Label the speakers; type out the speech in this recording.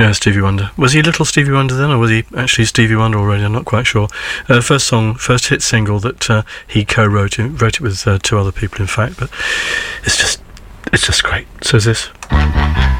Speaker 1: Yeah, Stevie Wonder. Was he Little Stevie Wonder then, or was he actually Stevie Wonder already? I'm not quite sure. First hit single that he co-wrote. He wrote it with two other people, in fact. But it's just great. So is this.